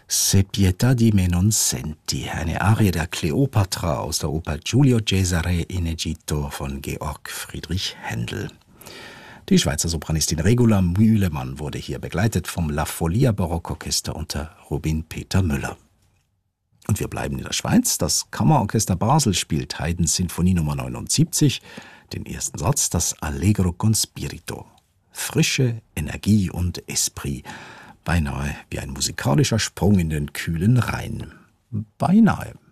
Se pietà di me non senti, eine Arie der Kleopatra aus der Oper Giulio Cesare in Egitto von Georg Friedrich Händel. Die Schweizer Sopranistin Regula Mühlemann wurde hier begleitet vom La Folia Barockorchester unter Robin Peter Müller. Und wir bleiben in der Schweiz. Das Kammerorchester Basel spielt Haydns Sinfonie Nummer 79, den ersten Satz, das Allegro con Spirito. Frische Energie und Esprit. Beinahe wie ein musikalischer Sprung in den kühlen Rhein. Beinahe.